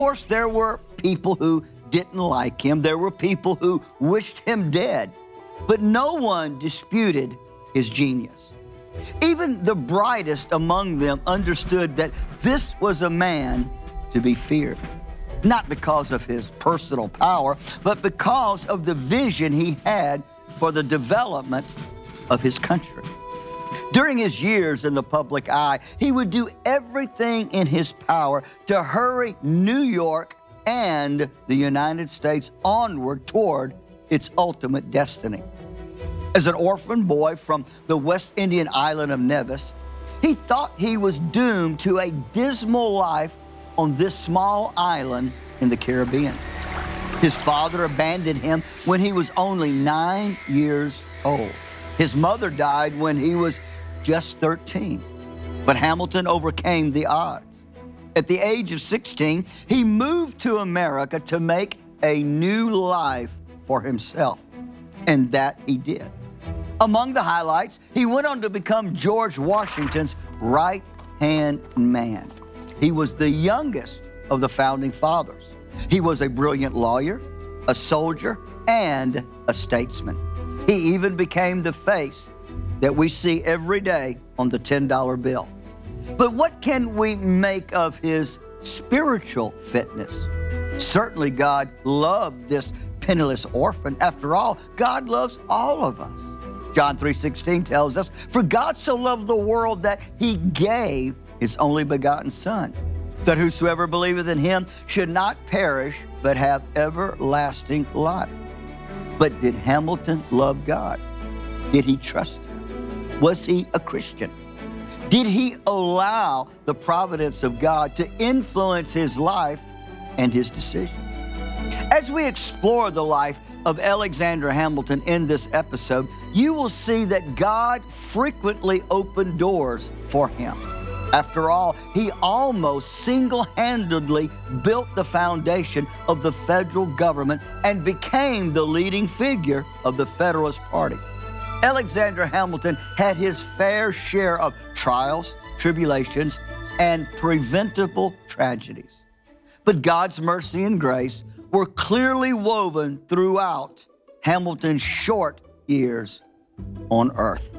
course, there were people who didn't like him. There were people who wished him dead. But no one disputed his genius. Even the brightest among them understood that this was a man to be feared, not because of his personal power, but because of the vision he had for the development of his country. During his years in the public eye, he would do everything in his power to hurry New York and the United States onward toward its ultimate destiny. As an orphan boy from the West Indian island of Nevis, he thought he was doomed to a dismal life on this small island in the Caribbean. His father abandoned him when he was only 9 years old. His mother died when he was just 13. But Hamilton overcame the odds. At the age of 16, he moved to America to make a new life for himself. And that he did. Among the highlights, he went on to become George Washington's right-hand man. He was the youngest of the founding fathers. He was a brilliant lawyer, a soldier, and a statesman. He even became the face that we see every day on the $10 bill. But what can we make of his spiritual fitness? Certainly God loved this penniless orphan. After all, God loves all of us. John 3:16 tells us, "For God so loved the world that he gave his only begotten Son, that whosoever believeth in him should not perish, but have everlasting life." But did Hamilton love God? Did he trust him? Was he a Christian? Did he allow the providence of God to influence his life and his decisions? As we explore the life of Alexander Hamilton in this episode, you will see that God frequently opened doors for him. After all, he almost single-handedly built the foundation of the federal government and became the leading figure of the Federalist Party. Alexander Hamilton had his fair share of trials, tribulations, and preventable tragedies. But God's mercy and grace were clearly woven throughout Hamilton's short years on earth.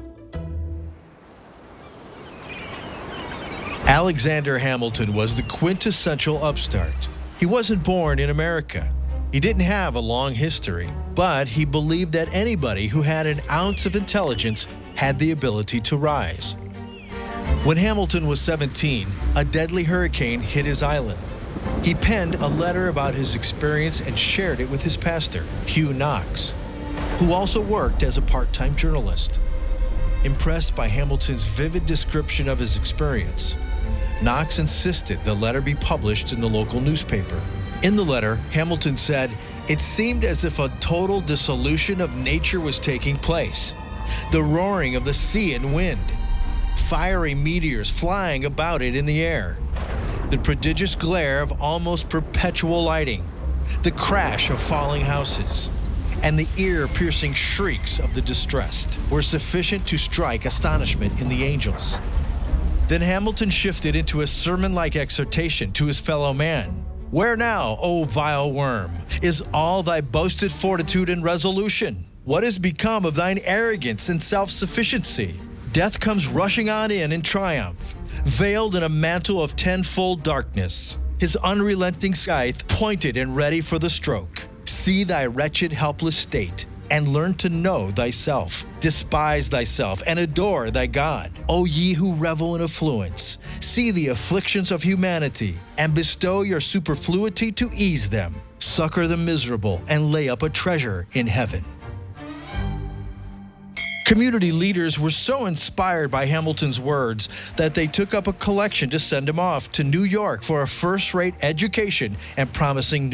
Alexander Hamilton was the quintessential upstart. He wasn't born in America. He didn't have a long history, but he believed that anybody who had an ounce of intelligence had the ability to rise. When Hamilton was 17, a deadly hurricane hit his island. He penned a letter about his experience and shared it with his pastor, Hugh Knox, who also worked as a part-time journalist. Impressed by Hamilton's vivid description of his experience, Knox insisted the letter be published in the local newspaper. In the letter, Hamilton said, "It seemed as if a total dissolution of nature was taking place. The roaring of the sea and wind, fiery meteors flying about it in the air, the prodigious glare of almost perpetual lighting, the crash of falling houses, and the ear-piercing shrieks of the distressed were sufficient to strike astonishment in the angels." Then Hamilton shifted into a sermon-like exhortation to his fellow man. "Where now, O vile worm, is all thy boasted fortitude and resolution? What is become of thine arrogance and self-sufficiency? Death comes rushing on in triumph, veiled in a mantle of tenfold darkness, his unrelenting scythe pointed and ready for the stroke. See thy wretched, helpless state, and learn to know thyself. Despise thyself and adore thy God. O ye who revel in affluence, see the afflictions of humanity, and bestow your superfluity to ease them. Succor the miserable, and lay up a treasure in heaven." Community leaders were so inspired by Hamilton's words that they took up a collection to send him off to New York for a first-rate education and promising